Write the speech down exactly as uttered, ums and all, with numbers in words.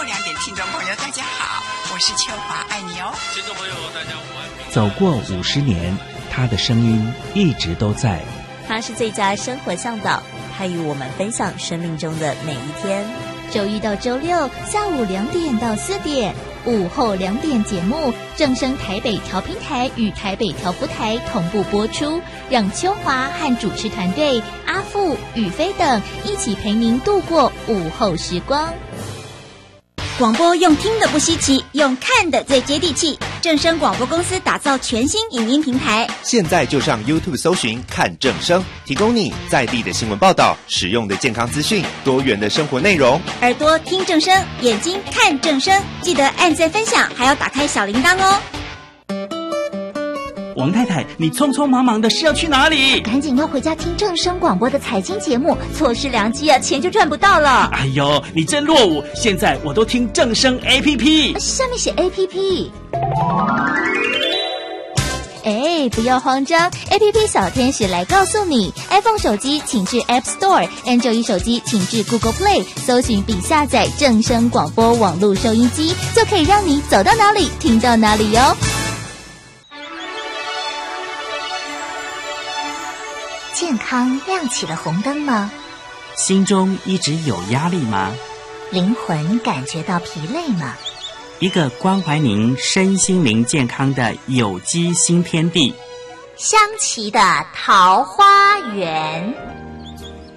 后两点听众朋友大家好，我是秋华，爱你哦。 听众朋友大家午安。 走过五十年，他的声音一直都在。 他是最佳生活向导，他与我们分享生命中的每一天。 周一到周六下午两点到四点，午后两点节目正声台北调频台与台北调福台同步播出，让秋华和主持团队阿富、宇飞等一起陪您度过午后时光。 广播用听的不稀奇，用看的最接地气。正声广播公司打造全新影音平台， 现在就上 YouTube 搜寻看正声，提供你在地的新闻报道、实用的健康资讯、多元的生活内容。 耳朵听正声，眼睛看正声，记得按赞分享，还要打开小铃铛哦。 王太太，你匆匆忙忙的是要去哪里？ 赶紧要回家听正声广播的财经节目，错失良机啊，钱就赚不到了。 哎呦，你真落伍！现在我都听正声 A P P， 上面写 A P P。哎，不要慌张 ，A P P 小天使来告诉你 ，iPhone 手机请至 App Store，Android 手机请至 Google Play， 搜寻并下载正声广播网络收音机，就可以让你走到哪里听到哪里哟。健康亮起了红灯吗？ 心中一直有压力吗？ 灵魂感觉到疲累吗？ 一个关怀您身心灵健康的有机新天地， 香琪的桃花源。